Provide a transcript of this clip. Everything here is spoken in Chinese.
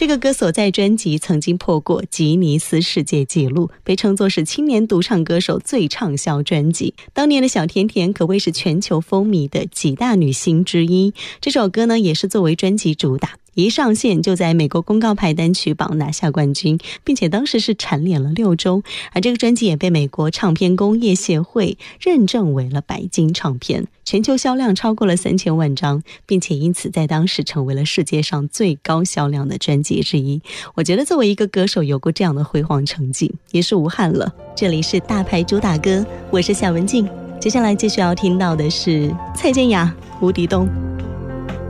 这个歌手在专辑曾经破过吉尼斯世界纪录，被称作是青年独唱歌手最畅销专辑。当年的小甜甜可谓是全球风靡的几大女星之一，这首歌呢也是作为专辑主打，一上线就在美国公告牌单曲榜拿下冠军，并且当时是蝉联了6周，而这个专辑也被美国唱片工业协会认证为了白金唱片，全球销量超过了3000万张，并且因此在当时成为了世界上最高销量的专辑之一。我觉得作为一个歌手有过这样的辉煌成绩也是无憾了。这里是大牌主打歌，我是夏文静，接下来继续要听到的是蔡健雅《无底洞》。